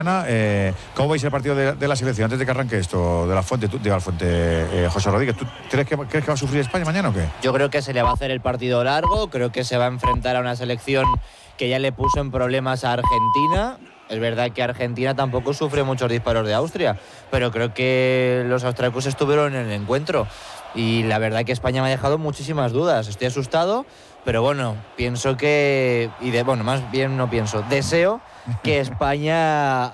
¿Cómo veis el partido de la selección antes de que arranque esto de la Fuente, José Rodríguez? ¿Tú crees que va a sufrir España mañana o qué? Yo creo que se le va a hacer el partido largo, creo que se va a enfrentar a una selección que ya le puso en problemas a Argentina. Es verdad que Argentina tampoco sufre muchos disparos de Austria, pero creo que los austriacos estuvieron en el encuentro y la verdad que España me ha dejado muchísimas dudas. Estoy asustado, pero bueno, pienso que... más bien no pienso, deseo que España